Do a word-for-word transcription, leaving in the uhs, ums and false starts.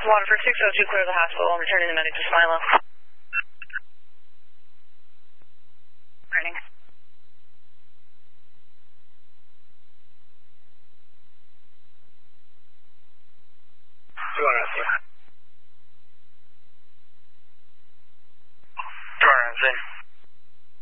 Waterford six oh two, clear the hospital. I'm returning the medic to Smilo. Returning. two hundred three. two hundred three.